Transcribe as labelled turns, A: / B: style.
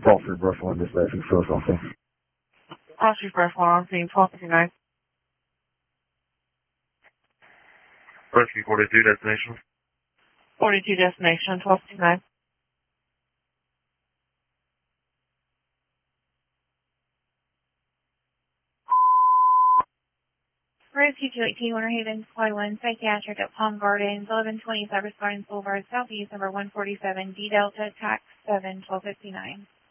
A: Foster Brush 1 dispatch, you show something.
B: Foster Brush 1 on scene, 1259.
C: Rescue 42 destination.
B: 42 destination, 1259.
D: Rescue 218, Winter Haven, Supply 1, Psychiatric at Palm Gardens, 1120 Cypress Gardens Boulevard, Southeast, number 147, D Delta, Tax 7, 1259.